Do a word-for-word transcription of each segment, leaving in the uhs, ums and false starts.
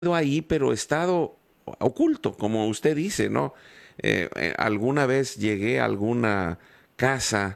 ahí, pero he estado oculto, como usted dice, ¿no? Eh, eh, alguna vez llegué a alguna casa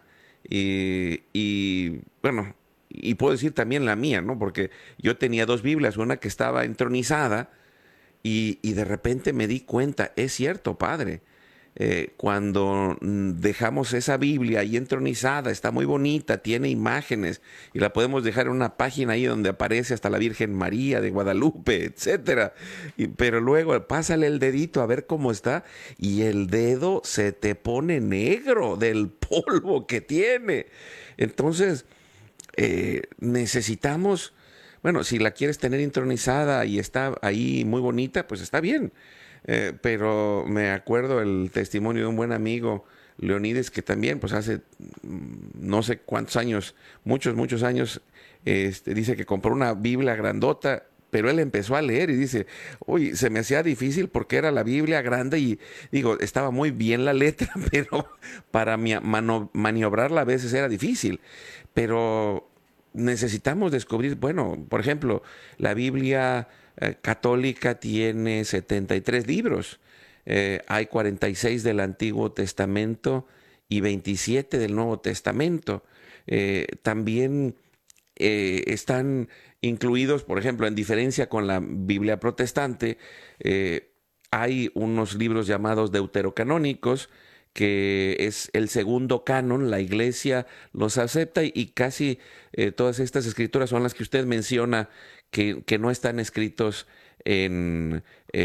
y, y, bueno, y puedo decir también la mía, ¿no? Porque yo tenía dos Biblias, una que estaba entronizada y, y de repente me di cuenta, es cierto, padre, eh, cuando mm, dejamos esa Biblia ahí entronizada, está muy bonita, tiene imágenes y la podemos dejar en una página ahí donde aparece hasta la Virgen María de Guadalupe, etcétera. Y, pero luego pásale el dedito a ver cómo está y el dedo se te pone negro del polvo que tiene. Entonces, eh, necesitamos, bueno, si la quieres tener intronizada y está ahí muy bonita, pues está bien. Eh, pero me acuerdo el testimonio de un buen amigo, Leonides, que también, pues hace mm, no sé cuántos años, muchos, muchos años, este, dice que compró una Biblia grandota, pero él empezó a leer y dice, uy, se me hacía difícil porque era la Biblia grande y digo, estaba muy bien la letra, pero para mi- mano- maniobrarla a veces era difícil. Pero necesitamos descubrir, bueno, por ejemplo, la Biblia eh, católica tiene setenta y tres libros, eh, hay cuarenta y seis del Antiguo Testamento y veintisiete del Nuevo Testamento. Eh, también eh, están incluidos, por ejemplo, en diferencia con la Biblia protestante, eh, hay unos libros llamados deuterocanónicos, que es el segundo canon, la iglesia los acepta y, y casi eh, todas estas escrituras son las que usted menciona que, que no están escritos en,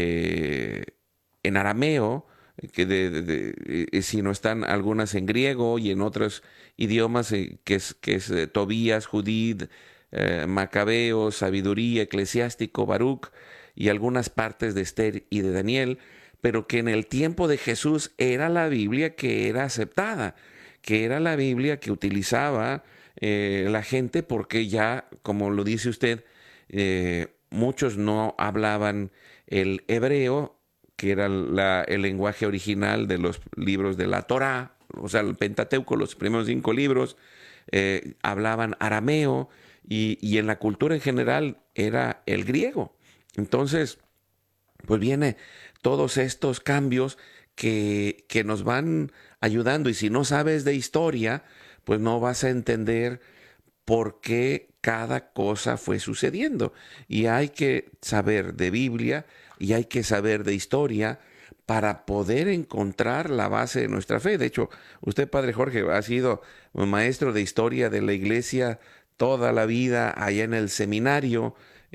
eh, en arameo, que de, de- de- eh, sino están algunas en griego y en otros idiomas, eh, que es, que es eh, Tobías, Judith, eh, Macabeo, Sabiduría, Eclesiástico, Baruch y algunas partes de Esther y de Daniel, pero que en el tiempo de Jesús era la Biblia que era aceptada, que era la Biblia que utilizaba eh, la gente porque ya, como lo dice usted, eh, muchos no hablaban el hebreo, que era la- el lenguaje original de los libros de la Torá, o sea, el Pentateuco, los primeros cinco libros, eh, hablaban arameo y, y en la cultura en general era el griego. Entonces, pues viene todos estos cambios que, que nos van ayudando y si no sabes de historia, pues no vas a entender por qué cada cosa fue sucediendo. Y hay que saber de Biblia y hay que saber de historia para poder encontrar la base de nuestra fe. De hecho, usted, Padre Jorge, ha sido un maestro de historia de la iglesia toda la vida allá en el seminario,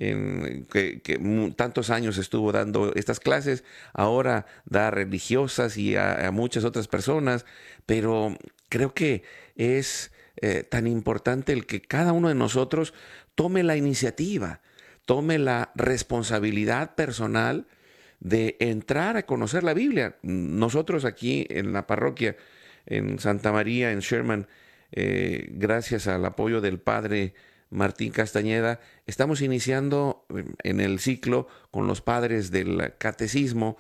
en, que, que mu- tantos años estuvo dando estas clases, ahora da a religiosas y a, a muchas otras personas, pero creo que es eh, tan importante el que cada uno de nosotros tome la iniciativa, tome la responsabilidad personal de entrar a conocer la Biblia. Nosotros aquí en la parroquia, en Santa María, en Sherman, eh, gracias al apoyo del padre Martín Castañeda, estamos iniciando eh, en el ciclo con los padres del catecismo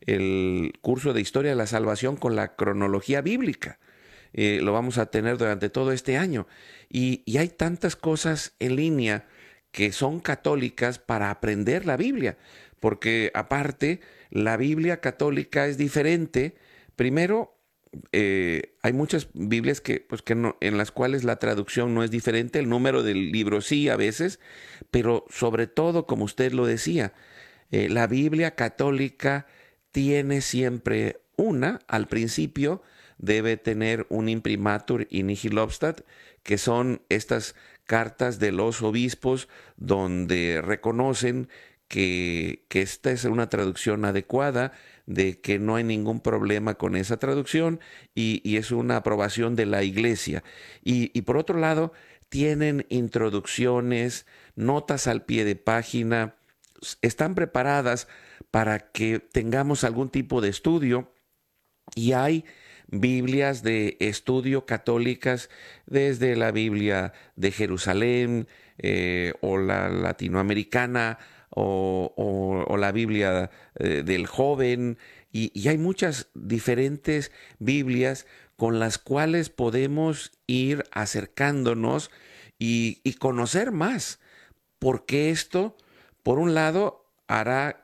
el curso de historia de la salvación con la cronología bíblica. Eh, lo vamos a tener durante todo este año. Y, y hay tantas cosas en línea que son católicas para aprender la Biblia, porque aparte la Biblia católica es diferente. Primero, eh, hay muchas Biblias que, pues, que no, en las cuales la traducción no es diferente, el número del libro sí a veces, pero sobre todo, como usted lo decía, eh, la Biblia católica tiene siempre una, al principio debe tener un imprimatur in nihil obstat, que son estas cartas de los obispos donde reconocen que, que esta es una traducción adecuada, de que no hay ningún problema con esa traducción y, y es una aprobación de la iglesia. Y, y por otro lado, tienen introducciones, notas al pie de página, están preparadas para que tengamos algún tipo de estudio y hay Biblias de estudio católicas desde la Biblia de Jerusalén eh, o la latinoamericana o, o- o la Biblia eh, del joven y, y hay muchas diferentes Biblias con las cuales podemos ir acercándonos y, y conocer más. Porque esto, por un lado, hará